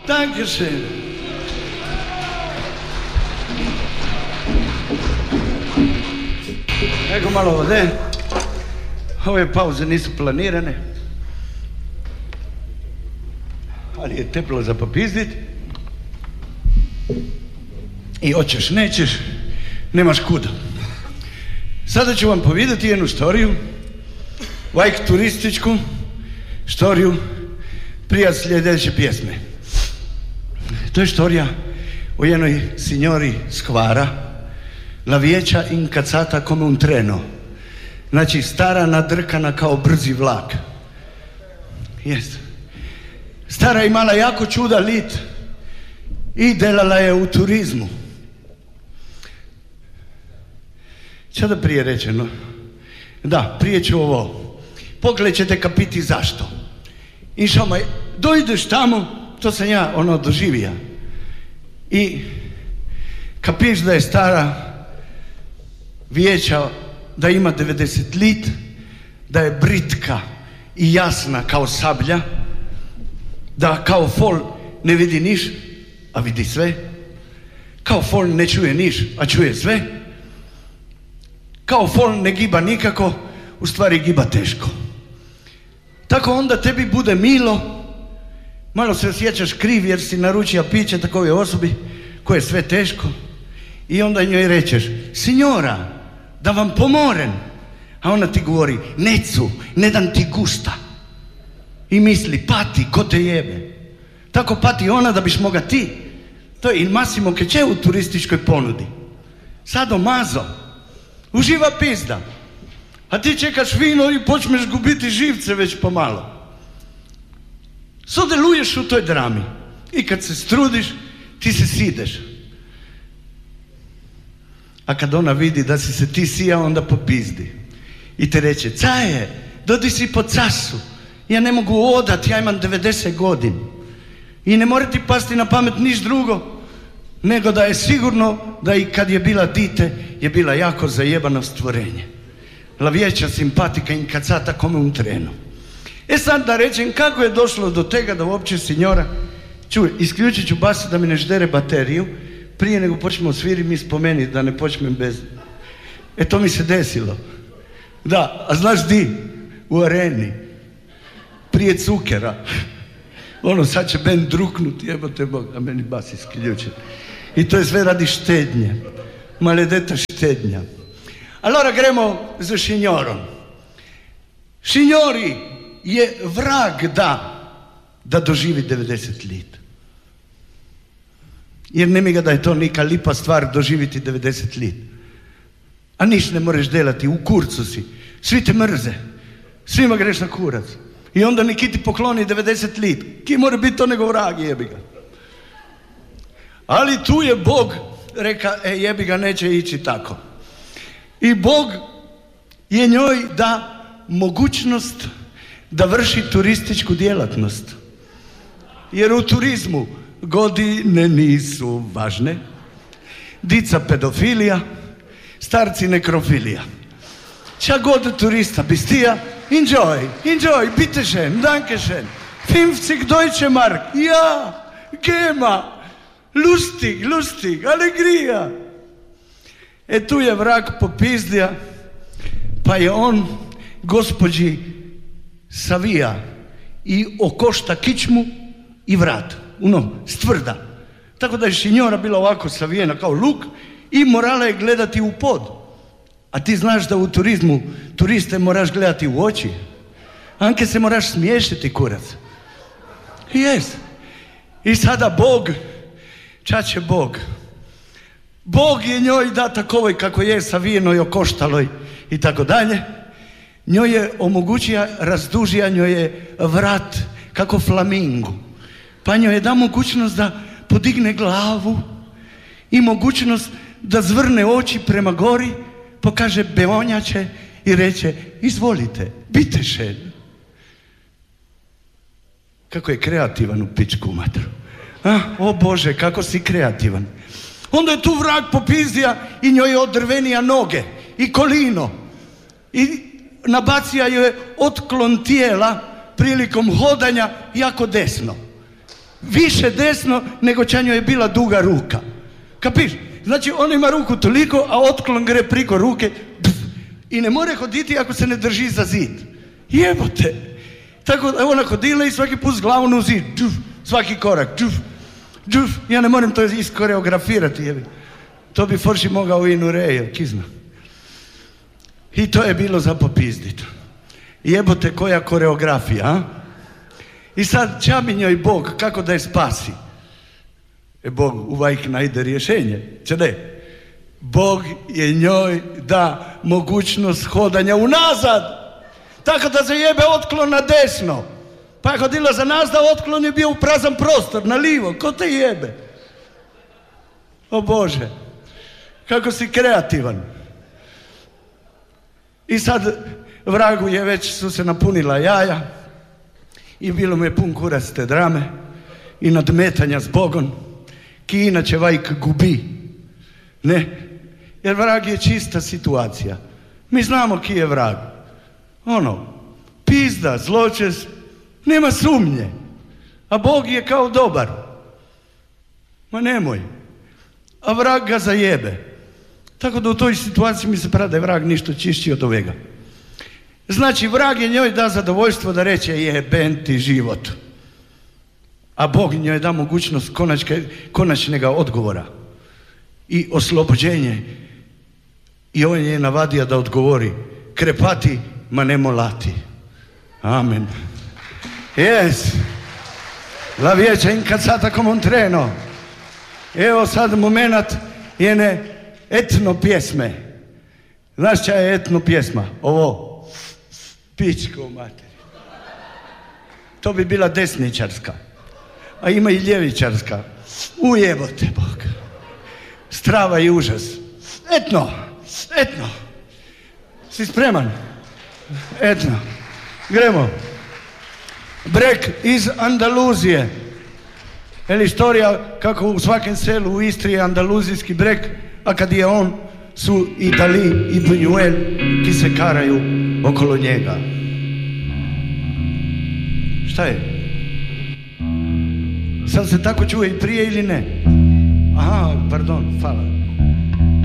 Dankeschön. Ego malo vode. Ove pauze nisu planirane. Ali je teplo za popizdit. I hoćeš, nećeš, nemaš kuda. Sada ću vam povedati jednu storiju, vajk turističku storiju prije sljedeće pjesme. To je storija o jednoj signori s Hvara, la vječa incazata come un treno. Znači stara nadrkana kao brzi vlak. Jest. Stara imala jako čuda lit i delala je u turizmu. Šta da prije rečeno? Da, prije ću ovo. Pogledaj ćete kapiti zašto. Inšama, dojdeš tamo, to sam ja doživija. I kapiš da je stara vijeća, da ima 90 lit, da je britka i jasna kao sablja, da kao fol ne vidi niš, a vidi sve. Kao fol ne čuje niš, a čuje sve. Kao fol ne giba nikako, u stvari giba teško. Tako onda tebi bude milo, malo se osjećaš kriv jer si naručio piće takove osobi koje je sve teško i onda njoj rečeš, signora, da vam pomorem, a ona ti govori, necu, ne dam ti gusta. I misli, pati, ko te jebe. Tako pati ona da biš moga ti. To je il massimo che c'è u turističkoj ponudi. Sado mazo. Uživa pizda. A ti čekaš vino i počneš gubiti živce već pomalo. Sodeluješ u toj drami. I kad se strudiš, ti se sideš. A kad ona vidi da si se ti sija, onda popizdi. I te reče, caje, dodi si po casu. Ja ne mogu odat, ja imam 90 godina. I ne mora ti pasti na pamet niš drugo, nego da je sigurno da i kad je bila dite, je bila jako zajebano stvorenje. La vječa simpatika incazata come un treno. E sad da rečem kako je došlo do tega da uopće signora, čuj, isključit ću bas da mi ne ždere bateriju, prije nego počnemo sviri mi spomeni da ne počnem bez... E to mi se desilo. Da, a znaš di? U areni. Prije cukera. Sad će bend druknut, jebote Bog, a meni bas isključen. I to je sve radi štednje. Maledeta štednja. Allora gremo za signorom. Signori je vrag da doživi 90 lit. Jer ne mi ga da je to neka lipa stvar doživiti 90 lit. A niš ne moreš delati, u kurcu si. Svi te mrze. Svima greš na kurac. I onda neki ti pokloni 90 lit. Ki mora biti to nego vrag, jebi ga. Ali tu je Bog reka, jebi ga, neće ići tako. I Bog je njoj da mogućnost da vrši turističku djelatnost. Jer u turizmu godine nisu važne. Dica pedofilija, starci nekrofilija. Ča god turista bistija, enjoy, bitte schön, danke schön. 50 Deutsche Mark, ja, gema, lustig, alegria. E tu je vrag popizdija, pa je on gospođi savija i okošta kičmu i vrat, stvrda. Tako da je signora bila ovako savijena kao luk i morala je gledati u pod. A ti znaš da u turizmu turiste moraš gledati u oči. Anke se moraš smiješiti, kurac. Jes. I sada Bog, ča će Bog? Bog je njoj da takovoj kako je, savijenoj, okoštaloj i tako dalje. Njoj je omogućija, razdužija njoj je vrat kako flamingu. Pa njoj je da mogućnost da podigne glavu i mogućnost da zvrne oči prema gori, pokaže beonjače i reče, izvolite, bitte schön. Kako je kreativan u pičku matru. O Bože, kako si kreativan. Onda je tu vrag popizdija i njoj je odrvenija noge i kolino. I nabacija joj otklon tijela prilikom hodanja jako desno. više desno nego ča njoj je bila duga ruka. Kapiš? Znači on ima ruku toliko, a otklon gre priko ruke i ne more hoditi ako se ne drži za zid. Jebote. Tako da ona hodila i svaki put s glavom u zid. Svaki korak. Ja ne moram to iskoreografirati. Jebi. To bi Forši mogao i Nurejo, kizna. I to je bilo za popizdit. Jebote koja koreografija, a? I sad čabi njoj Bog, kako da je spasi? Bog uvijek najde rješenje, če ne? Bog je njoj da mogućnost hodanja unazad, tako da se jebe otklon na desno. Pa je hodila za nas da otklon je bio u prazan prostor, na livo, ko te jebe? O Bože, kako si kreativan. I sad vragu je već su se napunila jaja i bilo mu je pun kurac te drame i nadmetanja s Bogom, ki inače vajk gubi. Ne, jer vrag je čista situacija. Mi znamo ki je vrag. Ono, pizda, zločest, nema sumnje. A Bog je kao dobar. Ma nemoj. A vrag ga zajebe. Tako da u toj situaciji mi se pravi da je vrag ništa čišći od ovega. Znači, vrag je njoj da zadovoljstvo da reče jeben ti život. A Bog njoj da mogućnost konačnega odgovora i oslobođenje. I on je navadio da odgovori krepati, ma ne molati. Amen. Yes. La vječa incazzata come un treno. Evo sad moment jedne etno pjesme. Znaš ča je etno pjesma? Ovo. Pičko materi. To bi bila desničarska. A ima i ljevičarska. Ujebote Bog. Strava i užas. Etno. Si spreman? Etno. Gremo. Brek iz Andaluzije. Jer istorija kako u svakem selu u Istri je andaluzijski brek, a kad je on su i Dali i Buñuel ki se karaju okolo njega. Šta je? Sad se tako čuje i prije ili ne? Aha, pardon, hvala.